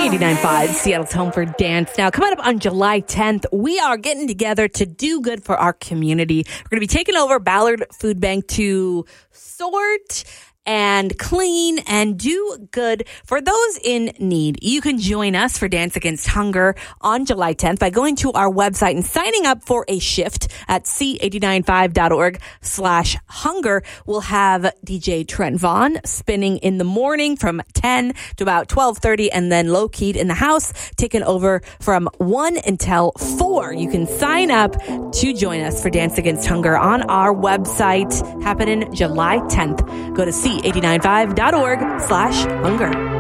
C89.5, Seattle's home for dance. Now, coming up on July 10th, we are getting together to do good for our community. We're going to be taking over Ballard Food Bank to sort and clean and do good for those in need. You can join us for Dance Against Hunger on July 10th by going to our website and signing up for a shift at c895.org/hunger. We'll have DJ Trent Vaughn spinning in the morning from 10 to about 12:30, and then Low Keyed in the house taking over from 1 until 4. You can sign up to join us for Dance Against Hunger on our website, happening July 10th. Go to c895.org/hunger.